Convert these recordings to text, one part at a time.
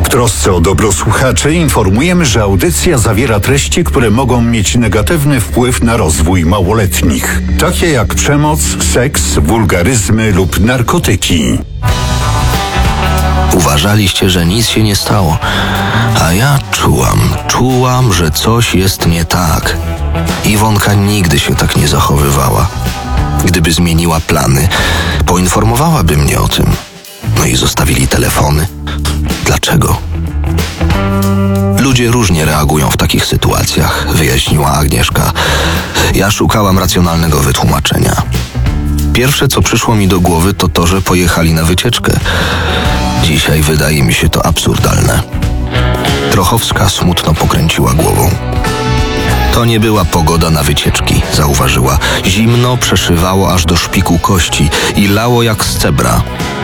trosce o dobro słuchaczy informujemy, że audycja zawiera treści, które mogą mieć negatywny wpływ na rozwój małoletnich, takie jak przemoc, seks, wulgaryzmy lub narkotyki. Uważaliście, że nic się nie stało, a ja czułam, że coś jest nie tak. Iwonka nigdy się tak nie zachowywała. Gdyby zmieniła plany, poinformowałaby mnie o tym. No i zostawili telefony. Dlaczego? Ludzie różnie reagują w takich sytuacjach, wyjaśniła Agnieszka. Ja szukałam racjonalnego wytłumaczenia. Pierwsze, co przyszło mi do głowy, to to, że pojechali na wycieczkę. Dzisiaj wydaje mi się to absurdalne. Trochowska smutno pokręciła głową. To nie była pogoda na wycieczki, zauważyła. Zimno przeszywało aż do szpiku kości i lało jak z cebra.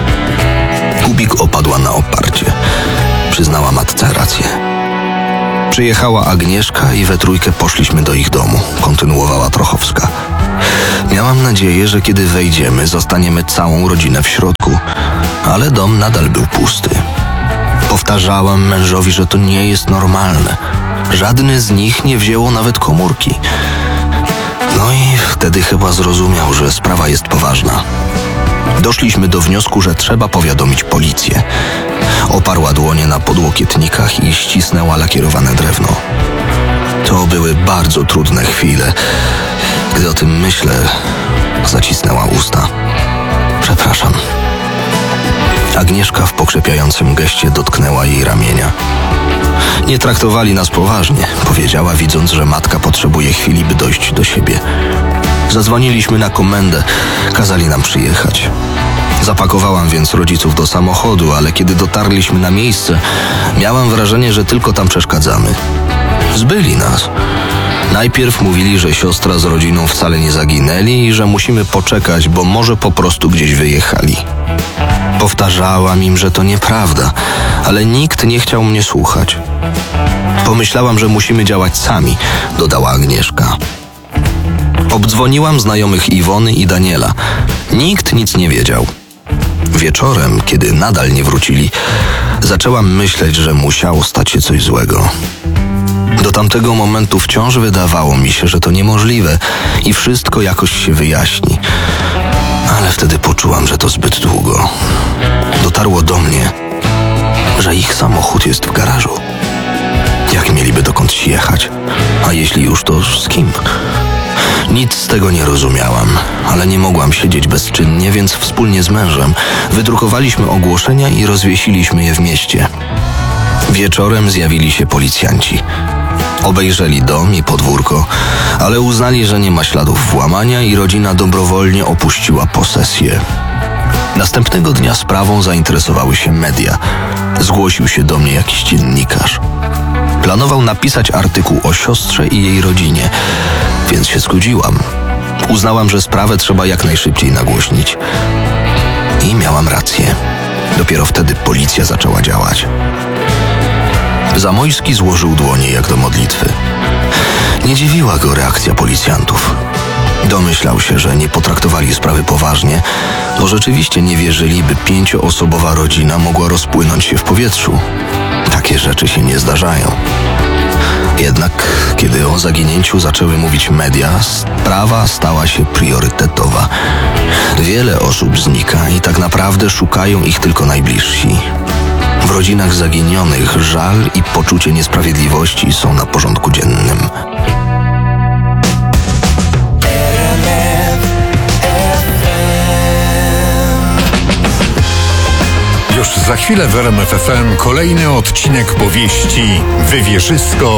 Kubik opadła na oparcie. Przyznała matce rację. Przyjechała Agnieszka i we trójkę poszliśmy do ich domu, kontynuowała Trochowska. Miałam nadzieję, że kiedy wejdziemy, zostaniemy całą rodzinę w środku, ale dom nadal był pusty. Powtarzałam mężowi, że to nie jest normalne. Żadne z nich nie wzięło nawet komórki. No i wtedy chyba zrozumiał, że sprawa jest poważna. Doszliśmy do wniosku, że trzeba powiadomić policję. Oparła dłonie na podłokietnikach i ścisnęła lakierowane drewno. To były bardzo trudne chwile. Gdy o tym myślę, zacisnęła usta. Przepraszam. Agnieszka w pokrzepiającym geście dotknęła jej ramienia. Nie traktowali nas poważnie, powiedziała, widząc, że matka potrzebuje chwili, by dojść do siebie. Zadzwoniliśmy na komendę, kazali nam przyjechać. Zapakowałam więc rodziców do samochodu, ale kiedy dotarliśmy na miejsce, miałam wrażenie, że tylko tam przeszkadzamy. Zbyli nas. Najpierw mówili, że siostra z rodziną wcale nie zaginęli i że musimy poczekać, bo może po prostu gdzieś wyjechali. Powtarzałam im, że to nieprawda, ale nikt nie chciał mnie słuchać. Pomyślałam, że musimy działać sami, dodała Agnieszka. Obdzwoniłam znajomych Iwony i Daniela. Nikt nic nie wiedział. Wieczorem, kiedy nadal nie wrócili, zaczęłam myśleć, że musiało stać się coś złego. Do tamtego momentu wciąż wydawało mi się, że to niemożliwe i wszystko jakoś się wyjaśni. Ale wtedy poczułam, że to zbyt długo. Dotarło do mnie, że ich samochód jest w garażu. Jak mieliby dokądś jechać? A jeśli już, to z kim? Nic z tego nie rozumiałam, ale nie mogłam siedzieć bezczynnie, więc wspólnie z mężem wydrukowaliśmy ogłoszenia i rozwiesiliśmy je w mieście. Wieczorem zjawili się policjanci. Obejrzeli dom i podwórko, ale uznali, że nie ma śladów włamania i rodzina dobrowolnie opuściła posesję. Następnego dnia sprawą zainteresowały się media. Zgłosił się do mnie jakiś dziennikarz. Planował napisać artykuł o siostrze i jej rodzinie, więc się zgodziłam. Uznałam, że sprawę trzeba jak najszybciej nagłośnić. I miałam rację. Dopiero wtedy policja zaczęła działać. Zamojski złożył dłonie jak do modlitwy. Nie dziwiła go reakcja policjantów. Domyślał się, że nie potraktowali sprawy poważnie, bo rzeczywiście nie wierzyli, by 5-osobowa rodzina mogła rozpłynąć się w powietrzu. Takie rzeczy się nie zdarzają. Jednak kiedy o zaginięciu zaczęły mówić media, sprawa stała się priorytetowa. Wiele osób znika i tak naprawdę szukają ich tylko najbliżsi. W rodzinach zaginionych żal i poczucie niesprawiedliwości są na porządku dziennym. Już za chwilę w RMF FM kolejny odcinek powieści Wywierzysko